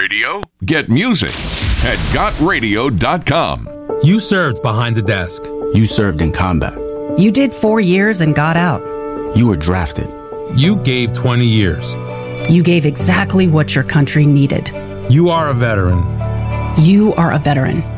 radio? Get music at gotradio.com. You served behind the desk. You served in combat. You did 4 years and got out. You were drafted. You gave 20 years. You gave exactly what your country needed. You are a veteran. You are a veteran.